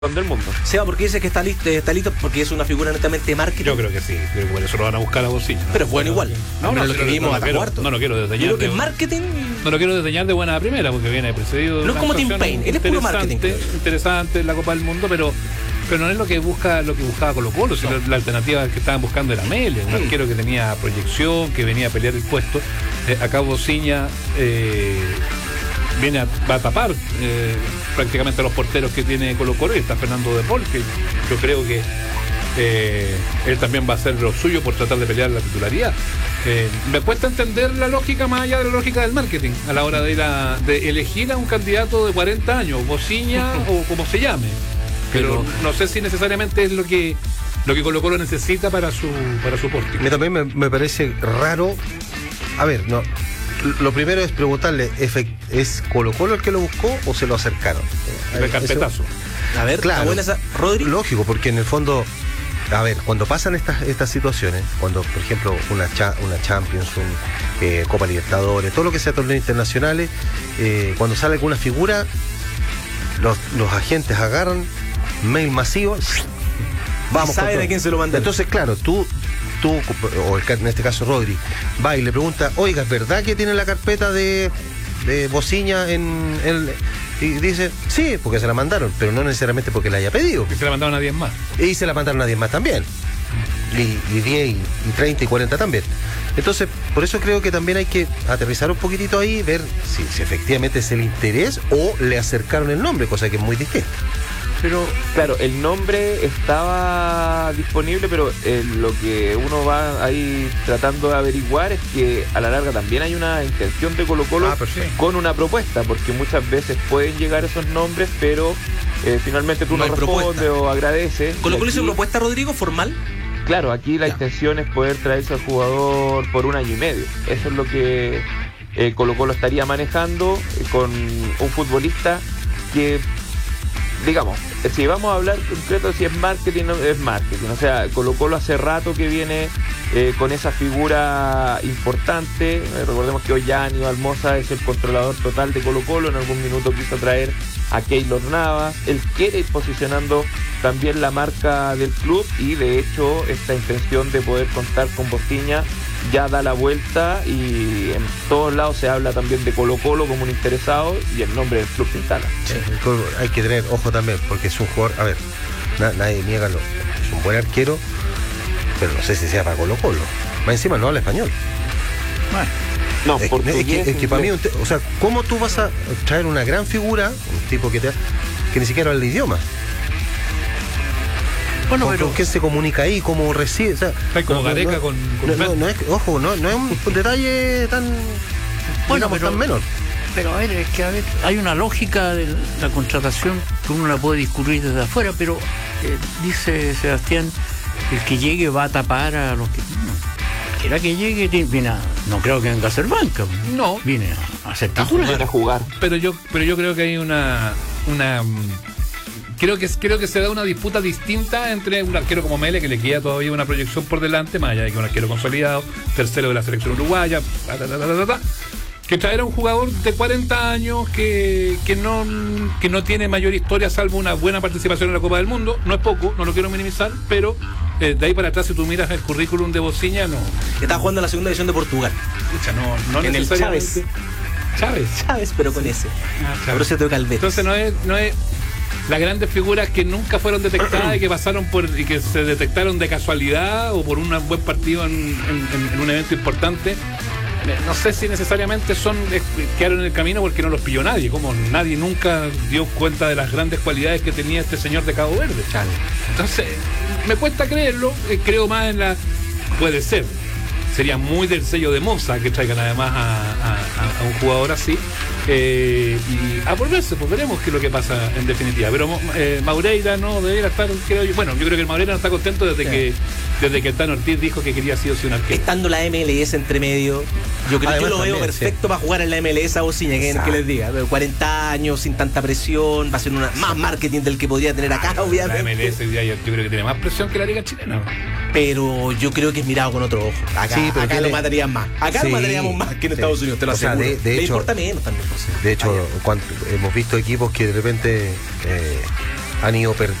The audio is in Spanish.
del mundo. Seba, ¿por qué dice que está listo? Porque es una figura netamente de marketing. Yo creo que sí, creo que por eso lo van a buscar a Bocilla. Pero es bueno igual. No, lo que vimos hasta cuarto. No lo quiero desdeñar. Yo creo que es marketing. No lo quiero desdeñar de buena primera, porque viene precedido. No es como Tim Payne, él es puro marketing. Interesante en la Copa del Mundo, pero no es lo que buscaba Colo-Colo. Si la alternativa que estaban buscando era Mele, un arquero que tenía proyección, que venía a pelear el puesto. Acá Bocilla va a tapar prácticamente a los porteros que tiene Colo-Colo, y está Fernando de Paul, que yo creo que él también va a hacer lo suyo por tratar de pelear la titularidad. Me cuesta entender la lógica más allá de la lógica del marketing a la hora de elegir a un candidato de 40 años, Bocilla o como se llame, pero no sé si necesariamente es lo que Colo-Colo necesita para su pórtico. También me parece raro. A ver, no. Lo primero es preguntarle, ¿es Colo-Colo el que lo buscó o se lo acercaron? De carpetazo. A ver, claro, buena esa, Rodri. Lógico, porque en el fondo, a ver, cuando pasan estas situaciones, cuando por ejemplo una Champions, Copa Libertadores, todo lo que sea torneos internacionales, cuando sale alguna figura, los agentes agarran mail masivo, vamos. ¿Sabe de quién se lo manda? Entonces, claro, tú, o en este caso Rodri, va y le pregunta, oiga, ¿es verdad que tiene la carpeta de Bocilla y dice, sí, porque se la mandaron, pero no necesariamente porque la haya pedido. Y se la mandaron a 10 más. Y se la mandaron a 10 más también. Y 10, y 30, y 40 también. Entonces, por eso creo que también hay que aterrizar un poquitito ahí, ver si efectivamente es el interés o le acercaron el nombre, cosa que es muy distinta. Pero, claro, el nombre estaba disponible, pero lo que uno va ahí tratando de averiguar es que a la larga también hay una intención de Colo-Colo con una propuesta, porque muchas veces pueden llegar esos nombres, pero finalmente tú no respondes o agradeces. ¿Colo-Colo hizo propuesta, Rodrigo, formal? Claro, aquí la intención es poder traerse al jugador por 1 año y medio. Eso es lo que Colo-Colo estaría manejando con un futbolista que, digamos, si vamos a hablar concreto, si es marketing, no es marketing. O sea, Colo-Colo hace rato que viene con esa figura importante. Recordemos que hoy ya Aníbal Almoza es el controlador total de Colo-Colo. En algún minuto quiso traer a Keylor Navas. Él quiere ir posicionando también la marca del club, y de hecho esta intención de poder contar con Bocilla ya da la vuelta, y en todos lados se habla también de Colo-Colo como un interesado, y el nombre del club se instala. Sí, hay que tener ojo también, porque es un jugador, a ver, nadie niega, es un buen arquero, pero no sé si sea para Colo-Colo. Más encima no habla español. Bueno, no, es que para mí, o sea, ¿cómo tú vas a traer una gran figura, un tipo que ni siquiera habla el idioma? Bueno, pero ¿con qué se comunica ahí? ¿Cómo recibe? O sea, hay como Gareca con no es, ojo, no es un detalle tan, bueno, tan menor. Pero a ver, hay una lógica de la contratación que uno la puede discurrir desde afuera, pero dice Sebastián, el que llegue va a tapar a los que... Cualquiera que llegue no creo que venga a hacer banca. No. Viene a hacer titular. A jugar. Pero yo creo que hay una Creo que se da una disputa distinta entre un arquero como Mele, que le queda todavía una proyección por delante, más allá de que un arquero consolidado, tercero de la selección uruguaya, que traer a un jugador de 40 años que no tiene mayor historia, salvo una buena participación en la Copa del Mundo. No es poco, no lo quiero minimizar, pero de ahí para atrás, si tú miras el currículum de Bocilla, no. Está jugando en la segunda división de Portugal. Escucha, no en necesariamente. El Chávez, pero con ese. Borussia de Calvet. Entonces no es las grandes figuras que nunca fueron detectadas y que pasaron y que se detectaron de casualidad o por un buen partido en un evento importante. No sé si necesariamente quedaron en el camino porque no los pilló nadie, como nadie nunca dio cuenta de las grandes cualidades que tenía este señor de Cabo Verde. Entonces, me cuesta creerlo, creo más en puede ser. Sería muy del sello de Moza que traigan además a un jugador así. Y a volverse, pues veremos qué es lo que pasa en definitiva. Pero Maureira no debería estar, creo yo. Bueno, yo creo que el Maureira no está contento desde que el Tano Ortiz dijo que quería sí o sí un arquero. Estando la MLS entre medio, yo creo que yo lo veo perfecto para jugar en la MLS a Bocilla, que les diga. 40 años, sin tanta presión, va a ser más marketing del que podría tener acá, obviamente. La MLS yo creo que tiene más presión que la Liga Chilena. Pero yo creo que es mirado con otro ojo. Acá lo matarían más. Acá lo mataríamos más que en Estados Unidos, te lo aseguro. De hecho, importa menos también. De hecho, cuando hemos visto equipos que de repente han ido